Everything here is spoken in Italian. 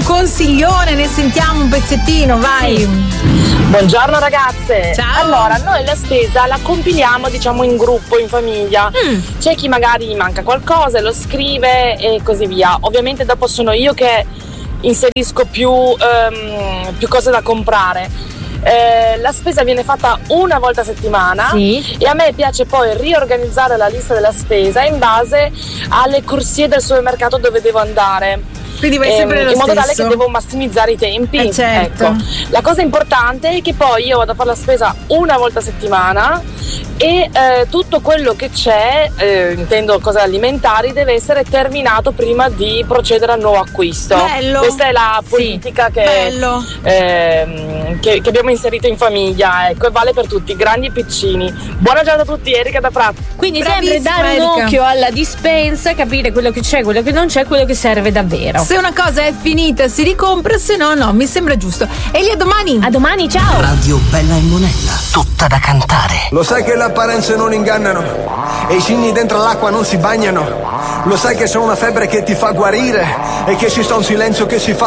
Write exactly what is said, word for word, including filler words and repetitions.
consiglione, ne sentiamo un pezzettino, vai. Sì. Buongiorno ragazze. Ciao. Allora, noi la spesa la compiliamo diciamo in gruppo, in famiglia. Mm. C'è chi magari manca qualcosa e lo scrive e così via. Ovviamente dopo sono io che inserisco più, um, più cose da comprare. Eh, la spesa viene fatta una volta a settimana, sì. E a me piace poi riorganizzare la lista della spesa in base alle corsie del supermercato dove devo andare. Quindi vai sempre ehm, lo in modo stesso. tale che devo massimizzare i tempi. Eh certo. Ecco. La cosa importante è che poi io vado a fare la spesa una volta a settimana e eh, tutto quello che c'è, eh, intendo cose alimentari, deve essere terminato prima di procedere al nuovo acquisto. Bello. Questa è la politica sì. che, Bello. Ehm, che, che abbiamo inserito in famiglia, ecco, e vale per tutti, grandi e piccini. Buona giornata a tutti, Erika da Prato. Quindi Bravissima, sempre dare Erika. un occhio alla dispensa, capire quello che c'è, quello che non c'è, quello che serve davvero. Se una cosa è finita si ricompra, se no no, mi sembra giusto. E lì a domani. A domani, ciao. Radio Bella e Monella, tutta da cantare. Lo sai che le apparenze non ingannano e i cigni dentro l'acqua non si bagnano. Lo sai che sono una febbre che ti fa guarire e che ci sta un silenzio che si fa